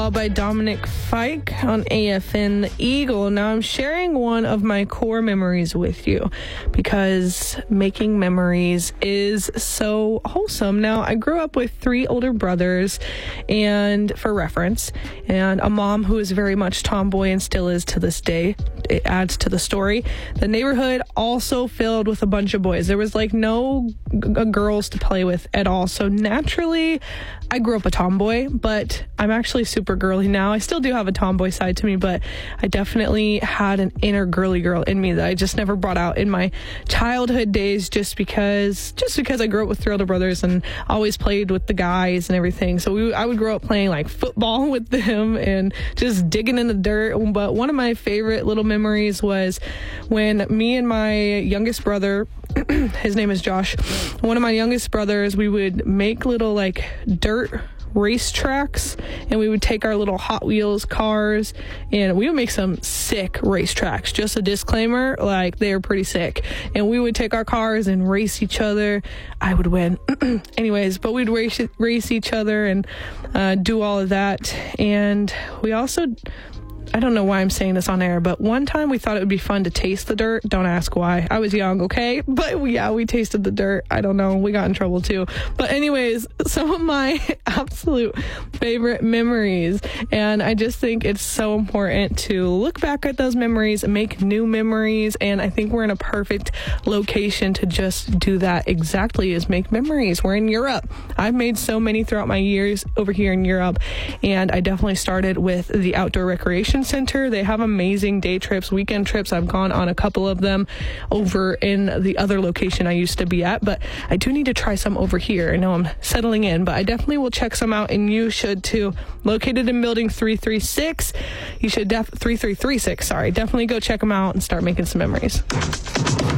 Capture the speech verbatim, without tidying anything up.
Now by Dominic Fike on A F N The Eagle. Now I'm sharing one of my core memories with you because making memories is so wholesome. Now I grew up with three older brothers, and for reference, and a mom who is very much tomboy and still is to this day. It adds to the story. The neighborhood also filled with a bunch of boys. There was like no g- girls to play with at all. So naturally, I grew up a tomboy, but I'm actually super girly now. I still do have a tomboy side to me, but I definitely had an inner girly girl in me that I just never brought out in my childhood days just because just because I grew up with three older brothers and always played with the guys and everything. So we, I would grow up playing like football with them and just digging in the dirt. But one of my favorite little memories was when me and my youngest brother, his name is Josh, one of my youngest brothers, we would make little like dirt race tracks, and we would take our little Hot Wheels cars and we would make some sick race tracks. Just a disclaimer, like they were pretty sick, and we would take our cars and race each other. I would win anyways, but we'd race race each other and uh, do all of that. And we also, I don't know why I'm saying this on air, but one time we thought it would be fun to taste the dirt. Don't ask why. I was young, okay? But we, yeah, we tasted the dirt. I don't know. We got in trouble too. But anyways, some of my absolute favorite memories. And I just think it's so important to look back at those memories and make new memories. And I think we're in a perfect location to just do that exactly, is make memories. We're in Europe. I've made so many throughout my years over here in Europe. And I definitely started with the Outdoor Recreation Center. They have amazing day trips, weekend trips. I've gone on a couple of them over in the other location I used to be at, but I do need to try some over here. I know I'm settling in, but I definitely will check some out, and you should too. Located in building three three six. You should def three three three six, sorry. Definitely go check them out and start making some memories.